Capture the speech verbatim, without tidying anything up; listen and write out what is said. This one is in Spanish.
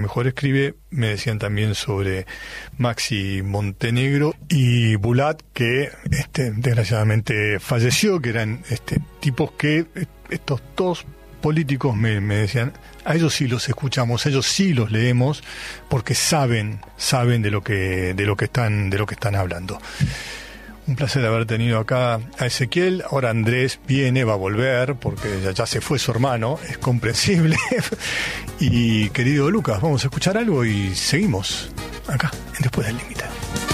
Mejor escribe, me decían también sobre Maxi Montenegro y Bulat, que este, desgraciadamente falleció, que eran este, tipos que estos dos políticos me, me decían, a ellos sí los escuchamos, a ellos sí los leemos, porque saben, saben de lo que, de lo que están, de lo que están hablando. Un placer haber tenido acá a Ezequiel. Ahora Andrés viene, va a volver, porque ya, ya se fue su hermano, es comprensible. Y querido Lucas, vamos a escuchar algo y seguimos acá, en Después del Límite.